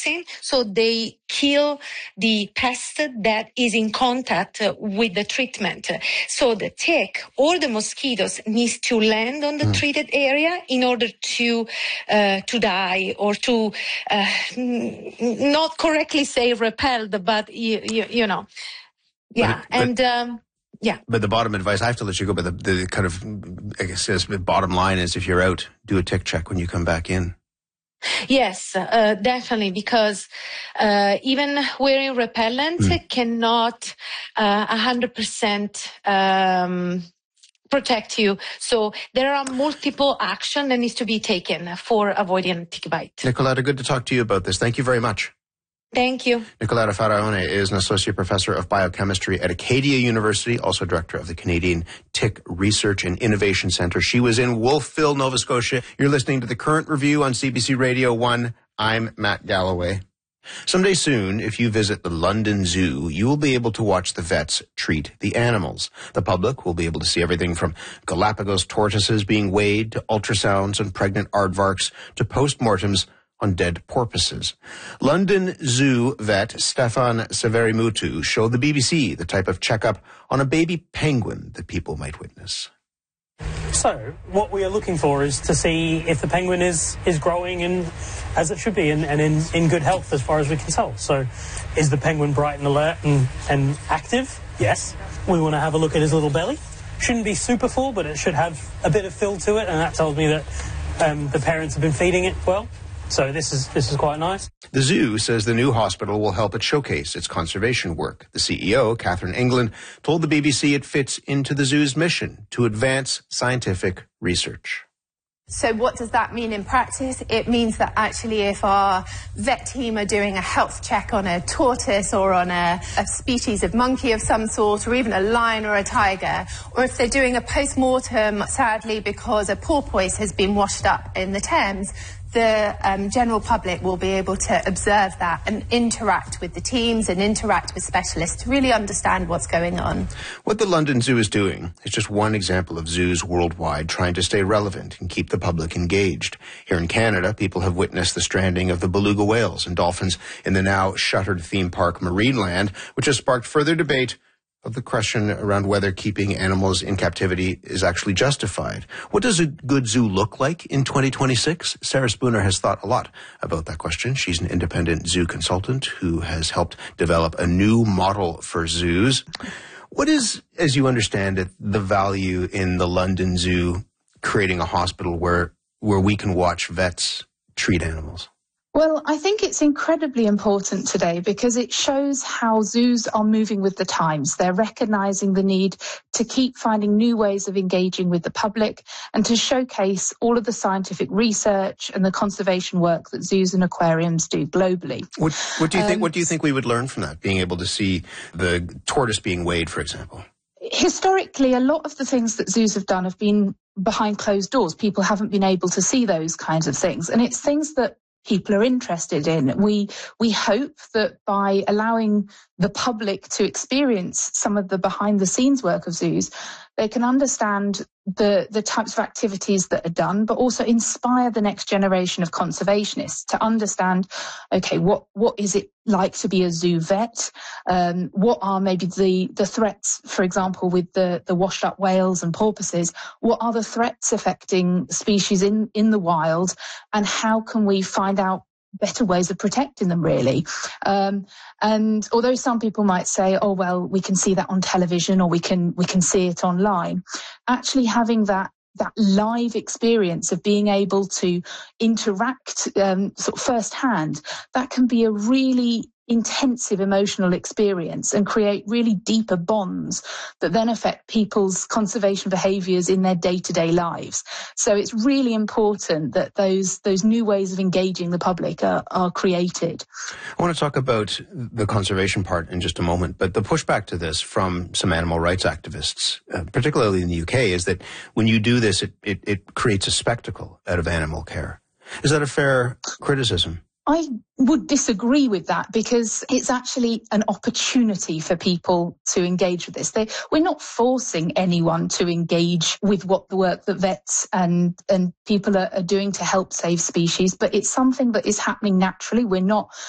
toxin, so they kill the pest that is in contact with the treatment. So the tick or the mosquitoes needs to land on the treated area in order to die or to not correctly say repelled, but you know, yeah, But the bottom advice, I have to let you go, but the kind of, I guess, the bottom line is if you're out, do a tick check when you come back in. Yes, definitely, because even wearing repellent cannot 100% protect you. So there are multiple actions that needs to be taken for avoiding tick bite. Nicoletta, good to talk to you about this. Thank you very much. Thank you. Nicoletta Faraone is an associate professor of biochemistry at Acadia University, also director of the Canadian Tick Research and Innovation Centre. She was in Wolfville, Nova Scotia. You're listening to The Current Review on CBC Radio 1. I'm Matt Galloway. Someday soon, if you visit the London Zoo, you will be able to watch the vets treat the animals. The public will be able to see everything from Galapagos tortoises being weighed to ultrasounds on pregnant aardvarks to postmortems on dead porpoises. London Zoo vet Stefan Severimutu showed the BBC the type of checkup on a baby penguin that people might witness. So, what we are looking for is to see if the penguin is growing and as it should be and in good health as far as we can tell. So, is the penguin bright and alert and active? Yes. We want to have a look at his little belly. Shouldn't be super full, but it should have a bit of fill to it, and that tells me that the parents have been feeding it well. So this is quite nice. The zoo says the new hospital will help it showcase its conservation work. The CEO, Catherine England, told the BBC it fits into the zoo's mission to advance scientific research. So what does that mean in practice? It means that actually if our vet team are doing a health check on a tortoise or on a species of monkey of some sort, or even a lion or a tiger, or if they're doing a post-mortem, sadly, because a porpoise has been washed up in the Thames, the general public will be able to observe that and interact with the teams and interact with specialists to really understand what's going on. What the London Zoo is doing is just one example of zoos worldwide trying to stay relevant and keep the public engaged. Here in Canada, people have witnessed the stranding of the beluga whales and dolphins in the now shuttered theme park Marineland, which has sparked further debate of the question around whether keeping animals in captivity is actually justified. What does a good zoo look like in 2026? Sarah Spooner has thought a lot about that question. She's an independent zoo consultant who has helped develop a new model for zoos. What is, as you understand it, the value in the London Zoo creating a hospital where we can watch vets treat animals? Well, I think it's incredibly important today because it shows how zoos are moving with the times. They're recognising the need to keep finding new ways of engaging with the public and to showcase all of the scientific research and the conservation work that zoos and aquariums do globally. What do you think? What do you think we would learn from that? Being able to see the tortoise being weighed, for example. Historically, a lot of the things that zoos have done have been behind closed doors. People haven't been able to see those kinds of things, and it's things that people are interested in. We hope that by allowing the public to experience some of the behind the scenes work of zoos, they can understand the types of activities that are done, but also inspire the next generation of conservationists to understand, okay, what is it like to be a zoo vet? What are maybe the threats, for example, with the washed up whales and porpoises? What are the threats affecting species in the wild? And how can we find out better ways of protecting them, really? And although some people might say, oh, well, we can see that on television or we can see it online, actually having that live experience of being able to interact sort of firsthand, that can be a really intensive emotional experience and create really deeper bonds that then affect people's conservation behaviours in their day-to-day lives. So it's really important that those new ways of engaging the public are created. I want to talk about the conservation part in just a moment, but the pushback to this from some animal rights activists, particularly in the UK, is that when you do this, it creates a spectacle out of animal care. Is that a fair criticism? I would disagree with that because it's actually an opportunity for people to engage with this. We're not forcing anyone to engage with what the work that vets and people are doing to help save species, but it's something that is happening naturally. We're not